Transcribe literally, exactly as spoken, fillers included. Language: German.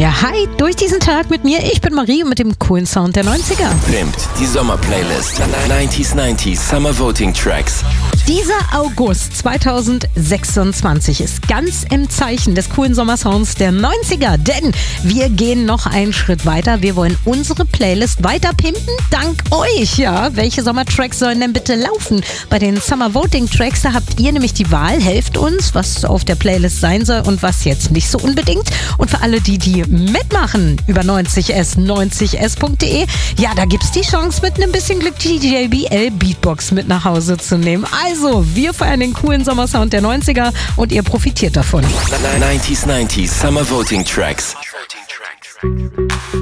Ja, hi, durch diesen Tag mit mir. Ich bin Marie mit dem coolen Sound der neunziger. Pimpt, die Sommerplaylist. neunzig neunzig Summer Voting Tracks. Dieser August zweitausendsechsundzwanzig ist ganz im Zeichen des coolen Sommersounds der neunziger, denn wir gehen noch einen Schritt weiter. Wir wollen unsere Playlist weiter pimpen, dank euch. Ja, welche Sommertracks sollen denn bitte laufen? Bei den Summer Voting Tracks, da habt ihr nämlich die Wahl. Helft uns, was auf der Playlist sein soll und was jetzt nicht so unbedingt. Und für alle, die die mitmachen, über neunzig s, neunzig s punkt de, ja, da gibt's die Chance, mit einem bisschen Glück die J B L Beatbox mit nach Hause zu nehmen. Also, wir feiern den coolen Sommersound der neunziger und ihr profitiert davon. neunzig neunzig Summer Voting Tracks.